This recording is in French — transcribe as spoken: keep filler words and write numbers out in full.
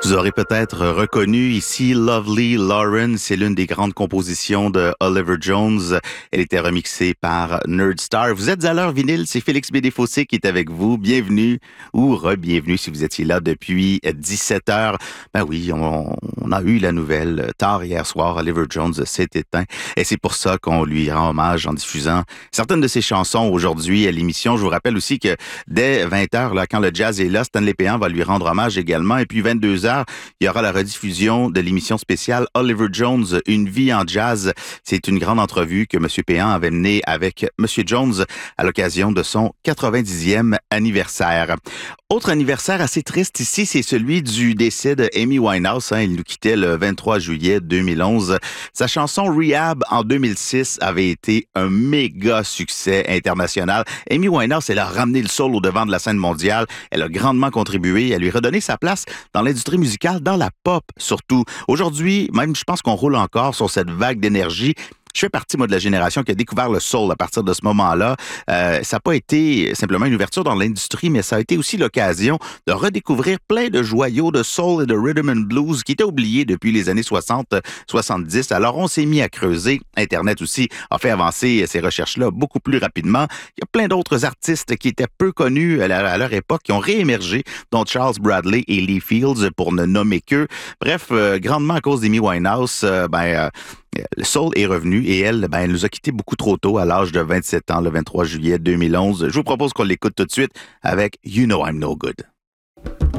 Vous aurez peut-être reconnu ici Lovely Lauren. C'est l'une des grandes compositions de Oliver Jones. Elle était remixée par Nerdstar. Vous êtes à l'heure vinyle, c'est Félix Bédé-Fossé qui est avec vous. Bienvenue ou re-bienvenue si vous étiez là depuis dix-sept heures. Ben oui, on, on a eu la nouvelle tard hier soir. Oliver Jones s'est éteint et c'est pour ça qu'on lui rend hommage en diffusant certaines de ses chansons aujourd'hui à l'émission. Je vous rappelle aussi que dès vingt heures, là, quand le jazz est là, Stanley Péan va lui rendre hommage également. Et puis vingt-deux heures, il y aura la rediffusion de l'émission spéciale Oliver Jones, Une vie en jazz. C'est une grande entrevue que M. Péan avait menée avec M. Jones à l'occasion de son quatre-vingt-dixième anniversaire. Autre anniversaire assez triste ici, c'est celui du décès de Amy Winehouse. Hein. Il nous quittait le vingt-trois juillet deux mille onze. Sa chanson Rehab en deux mille six avait été un méga succès international. Amy Winehouse, elle a ramené le soul au devant de la scène mondiale. Elle a grandement contribué à lui redonner sa place dans l'industrie musicale, dans la pop surtout. Aujourd'hui, même, je pense qu'on roule encore sur cette vague d'énergie. Je fais partie, moi, de la génération qui a découvert le soul à partir de ce moment-là. Euh, ça n'a pas été simplement une ouverture dans l'industrie, mais ça a été aussi l'occasion de redécouvrir plein de joyaux de soul et de rhythm and blues qui étaient oubliés depuis les années soixante soixante-dix. Alors, on s'est mis à creuser. Internet aussi a fait avancer ces recherches-là beaucoup plus rapidement. Il y a plein d'autres artistes qui étaient peu connus à, la, à leur époque, qui ont réémergé, dont Charles Bradley et Lee Fields, pour ne nommer qu'eux. Bref, euh, grandement à cause d'Amy Winehouse, euh, ben... Euh, le soul est revenu et elle, ben, elle nous a quittés beaucoup trop tôt à l'âge de vingt-sept ans, le vingt-trois juillet deux mille onze. Je vous propose qu'on l'écoute tout de suite avec You Know I'm No Good.